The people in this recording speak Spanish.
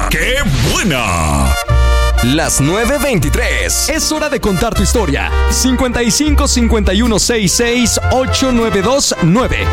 ¡Qué buena! Las 9:23. Es hora de contar tu historia. 55 51 66 8929.